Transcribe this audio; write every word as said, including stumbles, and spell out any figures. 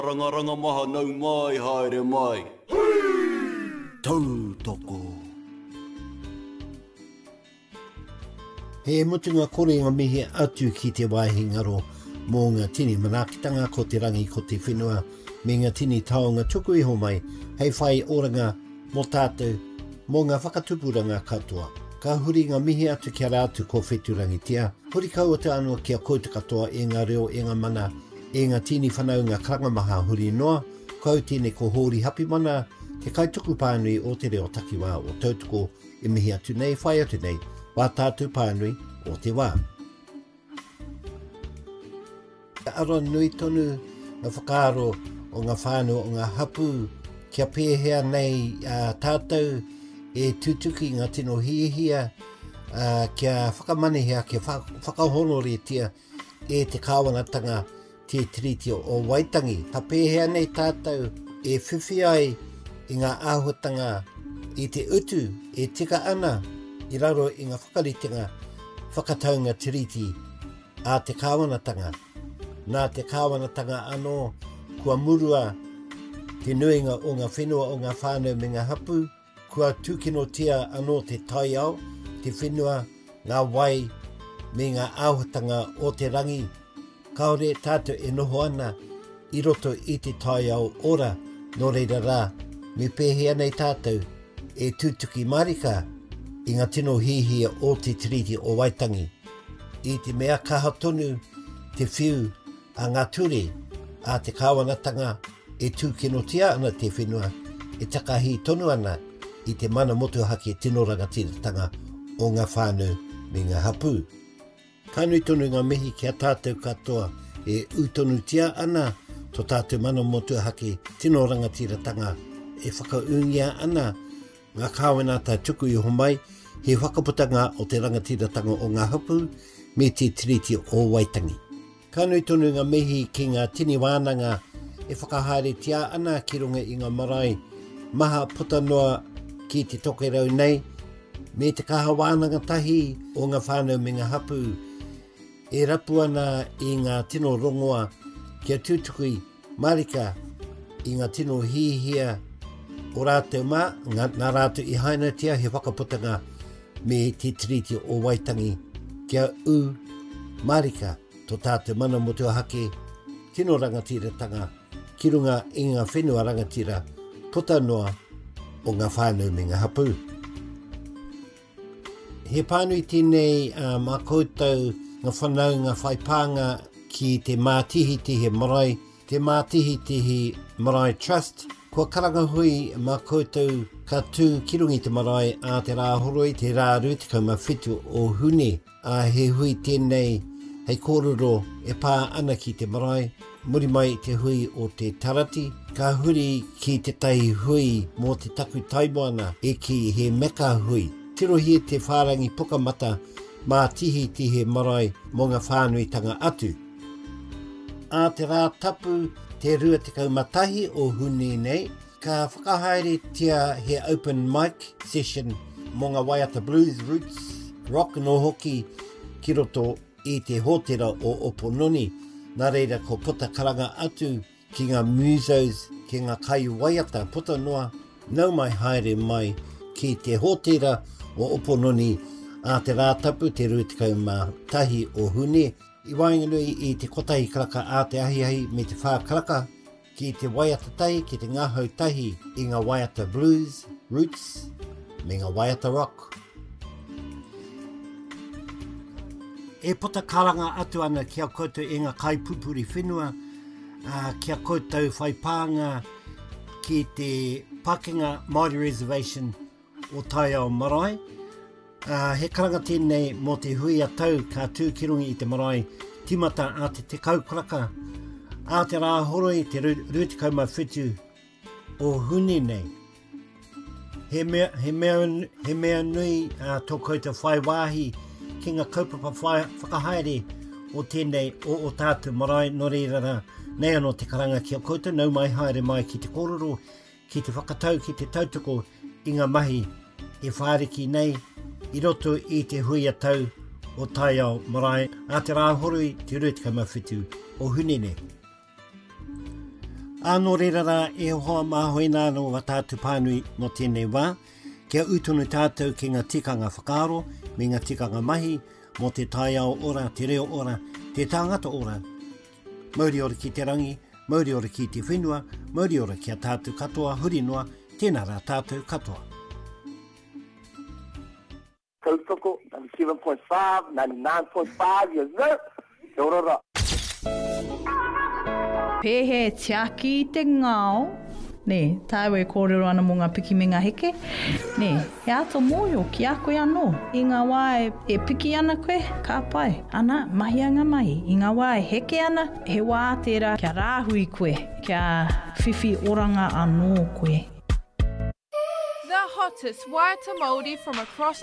Rangaranga maha nau mai haere mai. Tau toko. He mutunga kore ngā mihi atu ki te waihi ngaro mō ngā tini manakitanga ko te rangi ko te whenua me ngā tini taonga tuku iho mai hei whai oranga mō tātou mō ngā whakatupuranga katoa. Ka huri ngā mihi atu kia rātu ko wheturangi tia. Huri kaua te anua kia koutu katoa e ngā reo e ngā mana e ngā tini whanau ngā karangamaha huri noa. Kau tēne ko hōri hapi mana te kaituku pānui o te reo takiwā o tautuko e mihi atu nei whai atu nei wā tātou pānui o te wā. Ka aroa nui tonu ngā whakaaro o ngā whānau o ngā hapu kia pēhea nei uh, tātou e tutuki ngā tino hiehia uh, kia whakamanehea kia whakahonore tia e te kāwangatanga te tiriti o Waitangi. Ka pēhea nei tātou e whiwhi ai i ngā āhuatanga i te utu e tika ana i raro i ngā whakaritenga whakataunga tiriti a te kāwanatanga. Nā te kāwanatanga anō kua murua te nuinga o ngā whenua o ngā whānau me ngā hapu, kua tūkinotia anō te taiao, te whenua, ngā wai me ngā āhuatanga o te rangi. Kaore tātou e noho ana i roto i te taiao ora no reira rā, me pēhea nei tātou e tūtuki marika i ngā tino hihia o te tiriti o Waitangi. I te mea kaha tonu te whiu a ngā ture a te kāwanatanga e tūkinotia ana te whenua e takahi tonu ana i te mana motu hake tino rangatiratanga o ngā whānau me ngā hapu. Kainui tonu ngā mihi kia tātou katoa e utonutia ana to tātou mana motu hake tino rangatiratanga e whakaungia ana ngā kāwenata tuku i homai he whakaputanga o te rangatiratanga o ngā hapu me te tiriti o Waitangi. Kainui tonu ngā mihi ki ngā tini wānanga e whakahaere tia ana ki runga i ngā marae maha puta noa ki te toke rau nei me te kaha wānanga tahi o ngā whānau me ngā hapu e rapu ana i ngā tino rongoa kia tūtukui marika i ngā tino hihia o rātou mā, ngā rātou i haina tia he whakaputanga me te tiriti o Waitangi kia u marika to tātou mana motua hake tino rangatiratanga ki runga i ngā whenua rangatira puta noa o ngā whānau me ngā hapu. He pānui tēnei uh, mā koutou ngā whanau ngā whaipanga ki te mātihitihi marae, te mātihitihi marae trust. Kua karanga hui mā koutou ka tū ki rungi te marae a te rāhoroi te rā rutikau ma whitu o hune. A he hui tēnei hei kōrero e pā ana ki te marae. Muri mai te hui o te tarati, ka huri ki te tai hui mō te taku taimoana e ki he meka hui. Tirohi te whārangi pukamata mā tihi tihe marae mō ngā whānuitanga atu. A te rā tapu te rua te kaumatahi o hune nei, ka whakahaere tia he open mic session mō ngā Waiata Blues Roots, rock no hoki ki roto i te hōtera o Opononi. Nā reira ko puta karanga atu ki ngā musos, ki ngā kai waiata puta noa, nau mai haere mai ki te hōtera o Opononi a te rātapu te rutikau mā tahi o hune. I wainganui i te kotahi karaka a te ahiahi me te whā karaka ki te waiata tahi, ki te ngāhau tahi i ngā Waiata Blues, Roots, me ngā Waiata Rock. E puta karanga atu ana kia koutou e ngā kaipupuri whenua, uh, kia koutou whaipanga ki te Pakenga Māori Reservation o Taiao Marae. Uh, he karanga tēnei mō te hui a tau ka tūkirungi i te marae timata a te te kaukaraka a te rāhoroi te rutikau mai whitu o hune nei. He mea, he mea, he mea nui uh, tō koutou whai wāhi ki ngā kaupapa whai whakahaere o tēnei o o tātou marae no reira nei anō te karanga kia koutou nau mai haere mai ki te kororo, ki te whakatau, ki te tautoko i ngā mahi e whāriki nei i roto i te hui a tau o Taiao Marae a te rāhoroi te rutikau mawhitu o Hunene. Anō rerara e hoa māhoina anō wa tātu pānui no tēnei wā, kia utunu tātou ki ngā tikanga whakaaro, me ngā tikanga mahi, mo te taiao ora, te reo ora, te tāngata ora. Mauri ora ki te rangi, mauri ora ki te whenua, mauri ora ki a tātou katoa, huri noa, tēnā rā tātou katoa. Tautoko, ninety-seven point five, ninety-nine point five, yes sir. Kia ora ra. Pehe tiaki te ngao. Ne, tāu e kōrero ana mō ngā piki me ngā heke. Ne, he ato mōio ki a koe anō. I ngā wā e, e piki ana koe, ka pai. Ana, mahi anga mahi. I ngā wā e heke ana, he wā tērā kia rāhui koe, kia whiwhi oranga anō koe. The hottest Waiata Māori from across